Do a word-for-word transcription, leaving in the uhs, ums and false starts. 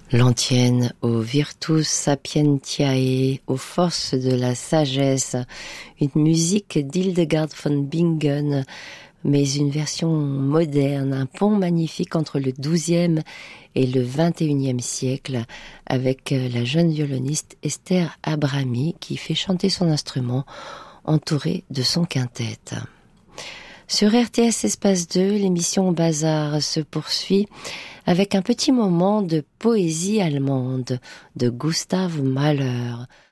L'antienne au Virtus Sapientiae, aux forces de la sagesse, une musique d'Hildegard von Bingen, mais une version moderne, un pont magnifique entre le douzième et le vingt et unième siècle, avec la jeune violoniste Esther Abrami qui fait chanter son instrument entourée de son quintet. Sur R T S Espace deux, l'émission Bazar se poursuit avec un petit moment de poésie allemande de Gustav Mahler.